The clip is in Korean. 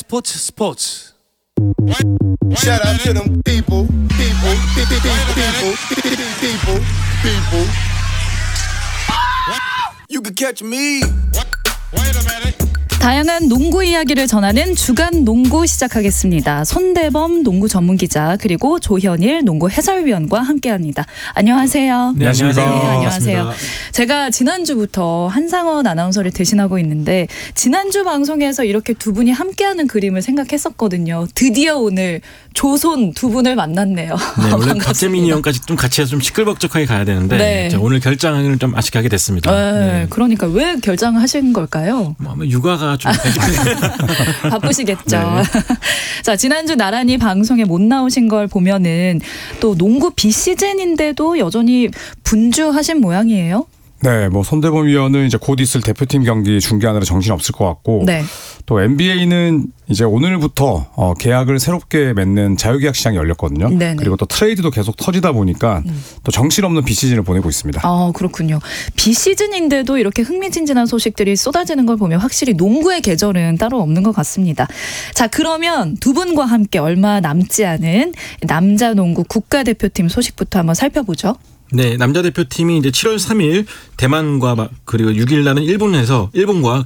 스포츠. Shout out to them people. You can catch me. Wait a minute. 다양한 농구 이야기를 전하는 주간 농구 시작하겠습니다. 손대범 농구 전문기자 그리고 조현일 농구 해설위원과 함께합니다. 안녕하세요. 네, 안녕하세요. 네, 안녕하세요. 반갑습니다. 제가 지난주부터 한상원 아나운서를 대신하고 있는데 지난주 방송에서 이렇게 두 분이 함께하는 그림을 생각했었거든요. 드디어 오늘 조손 두 분을 만났네요. 네, 원래 박재민이 형까지 좀 같이 해서 좀 시끌벅적하게 가야 되는데 네. 오늘 결장을 좀 아쉽게 하게 됐습니다. 네, 그러니까 왜 결정하신 걸까요? 뭐 아마 육아가 좀 바쁘시겠죠. 네. 자, 지난주 나란히 방송에 못 나오신 걸 보면은 또 농구 비시즌인데도 여전히 분주하신 모양이에요. 네, 뭐 손대범 위원은 이제 곧 있을 대표팀 경기 중계하느라 정신이 없을 것 같고, 네. 또 NBA는 이제 오늘부터 계약을 새롭게 맺는 자유계약 시장이 열렸거든요. 네네. 그리고 또 트레이드도 계속 터지다 보니까 또 정신없는 비시즌을 보내고 있습니다. 그렇군요. 비시즌인데도 이렇게 흥미진진한 소식들이 쏟아지는 걸 보면 확실히 농구의 계절은 따로 없는 것 같습니다. 자, 그러면 두 분과 함께 얼마 남지 않은 남자 농구 국가대표팀 소식부터 한번 살펴보죠. 네, 남자 대표팀이 이제 7월 3일 대만과 그리고 6일 날은 일본과